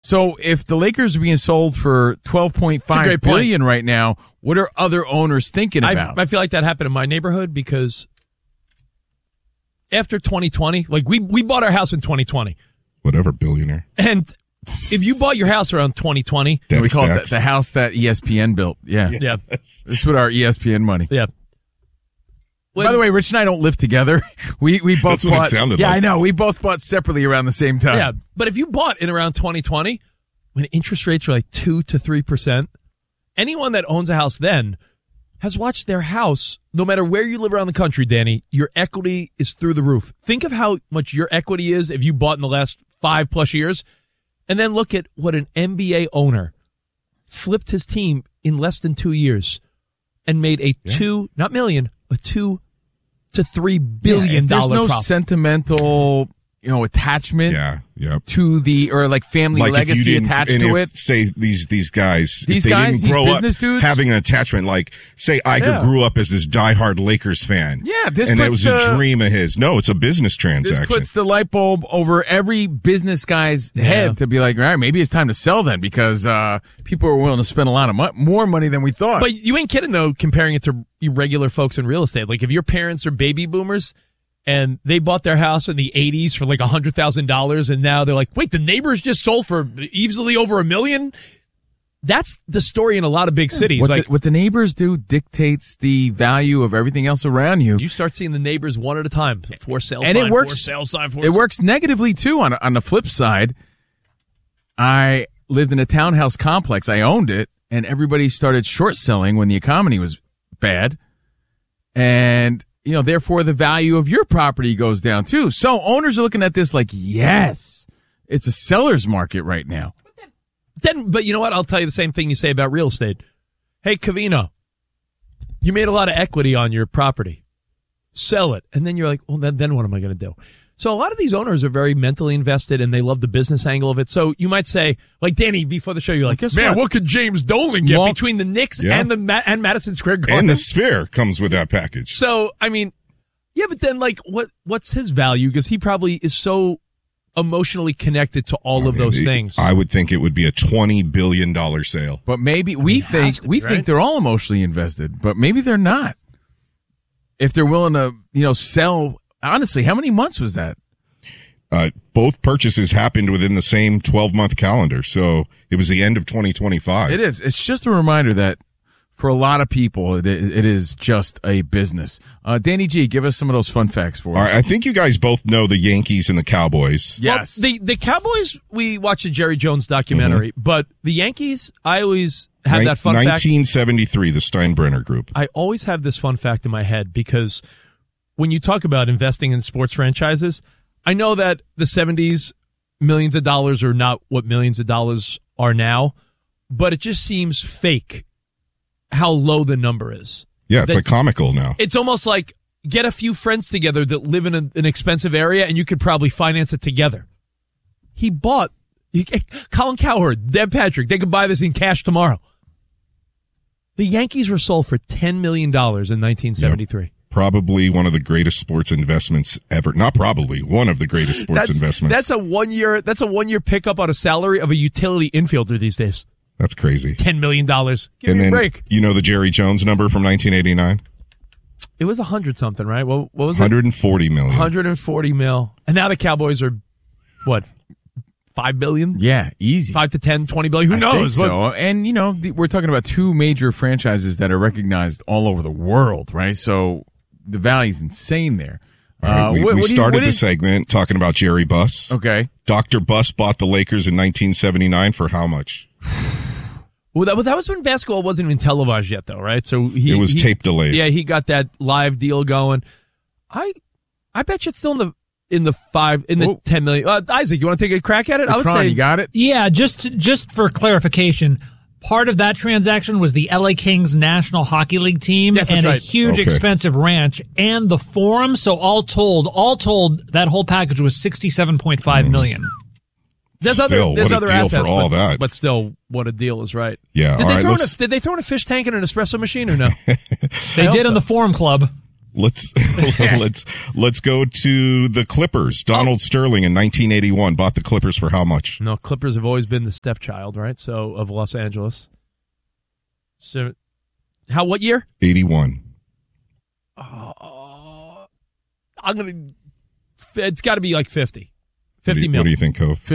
So if the Lakers are being sold for $12.5 billion right now, what are other owners thinking about? I feel like that happened in my neighborhood because after 2020, like we bought our house in 2020. Whatever, billionaire. And if you bought your house around 2020, we call it the house that ESPN built. Yeah. Yeah. This is with our ESPN money. Yeah. By the way, Rich and I don't live together. We both That's bought. what it sounded yeah, like. I know. We both bought separately around the same time. Yeah, but if you bought in around 2020, when interest rates were like 2 to 3%, anyone that owns a house then has watched their house, no matter where you live around the country, Danny, your equity is through the roof. Think of how much your equity is if you bought in the last 5+ years, and then look at what an NBA owner flipped his team in less than 2 years and made a $2 to $3 billion if there's no profit. sentimental, attachment to the, or like family legacy attached to it. Say these guys, these if they guys, didn't grow these up business dudes, having an attachment, like say Iger grew up as this diehard Lakers fan. Yeah, and it was a dream of his. No, it's a business transaction. This puts the light bulb over every business guy's head to be like, all right, maybe it's time to sell then because people are willing to spend a lot of more money than we thought. But you ain't kidding though, comparing it to regular folks in real estate. Like if your parents are baby boomers and they bought their house in the 80s for like $100,000 and now they're like, wait, the neighbors just sold for easily over $1 million? That's the story in a lot of big cities. What the neighbors do dictates the value of everything else around you. You start seeing the neighbors one at a time. For sale and sign, it works, for sale sign, for it works negatively too. On the flip side, I lived in a townhouse complex. I owned it, and everybody started short selling when the economy was bad. And therefore the value of your property goes down too. So owners are looking at this like, yes, it's a seller's market right now. But you know what? I'll tell you the same thing you say about real estate. Hey, Covino, you made a lot of equity on your property. Sell it. And then you're like, well, then what am I going to do? So a lot of these owners are very mentally invested and they love the business angle of it. So you might say, like Danny, before the show, you're like, man, what could James Dolan get between the Knicks and and Madison Square Garden? And the Sphere comes with that package. So, I mean, yeah, but then like what's his value? Because he probably is so emotionally connected to all of those things. I would think it would be a $20 billion sale. But maybe we think they're all emotionally invested, but maybe they're not. If they're willing to, sell. Honestly, how many months was that? Both purchases happened within the same 12-month calendar, so it was the end of 2025. It is. It's just a reminder that for a lot of people, it is just a business. Danny G, give us some of those fun facts for us. All right, I think you guys both know the Yankees and the Cowboys. Yes. Well, the Cowboys, we watched a Jerry Jones documentary, but the Yankees, I always have that fun fact. 1973, the Steinbrenner Group. I always have this fun fact in my head because when you talk about investing in sports franchises, I know that the 70s, millions of dollars are not what millions of dollars are now, but it just seems fake how low the number is. Yeah, it's like comical now. It's almost like get a few friends together that live in an expensive area and you could probably finance it together. He bought Colin Cowherd, Deb Patrick. They could buy this in cash tomorrow. The Yankees were sold for $10 million in 1973. Yep. Probably one of the greatest sports investments ever. Not probably, one of the greatest sports investments. That's a 1 year pickup on a salary of a utility infielder these days. That's crazy. $10 million. Give me a break. You know the Jerry Jones number from 1989? It was 100 something, right? What was it? 140 million. 140 mil. And now the Cowboys are, what, 5 billion? Yeah, easy. 5 to 10, 20 billion. Who knows? Think so. And, we're talking about two major franchises that are recognized all over the world, right? So the value's insane there. All right, we started the segment talking about Jerry Buss. Okay. Dr. Buss bought the Lakers in 1979 for how much? Well, that was when basketball wasn't even televised yet, though, right? So it was tape delayed. Yeah, he got that live deal going. I bet you it's still in the 10 million. Isaac, you want to take a crack at it? I would say you got it. Yeah, just for clarification, part of that transaction was the LA Kings National Hockey League team and a huge expensive ranch and the Forum. So all told, that whole package was $67.5 million. There's still, other assets for all that. But still, what a deal is right. Yeah. Did they throw in a fish tank and an espresso machine or no? They did in the Forum Club. Let's go to the Clippers. Donald Sterling in 1981 bought the Clippers for how much? No, Clippers have always been the stepchild, right? So of Los Angeles. So, what year? 81. It's got to be like 50. 50 million. What do you think, Cove?